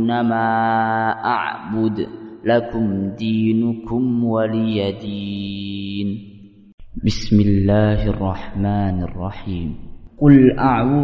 تعبدون ما أعبد لكم دينكم ولي دين. بسم الله الرحمن الرحيم. قل أعوذ